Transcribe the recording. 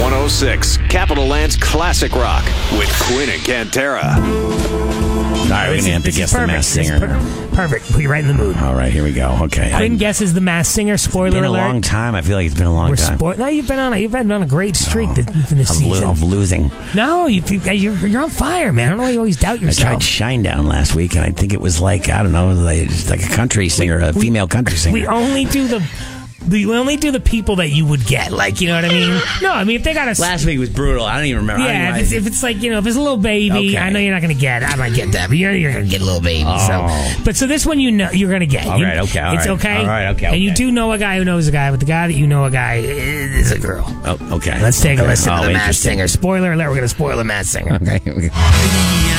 106, Capital Land's Classic Rock with Quinn and Cantera. All right, we're going to have to guess the Masked Singer. Perfect. Put you right in the mood. All right, here we go. Okay. Quinn guesses the Masked Singer. Spoiler It's been alert. a long time. I feel like it's been a long time. No, you've been on a great streak this season. I'm losing. No, you're on fire, man. I don't know why you always doubt I yourself. tried Shinedown last week, and I think it was like, I don't know, like a country singer, a female country singer. We only do the people that you would get, like, you know what I mean? No, I mean, if they got a... Last week was brutal. I don't even remember. Yeah, if it's like, if it's a little baby, Okay. I know you're not going to get. I might get that, but you're going to get a little baby. Oh. So this one you're going to get. All right, okay. It's okay? All right, okay. And you do know a guy who knows a guy, but the guy that you know a guy is a girl. Oh, okay. Let's take a listen to the Masked interesting. Singer. Spoiler alert, we're going to spoil the Masked Singer. Okay.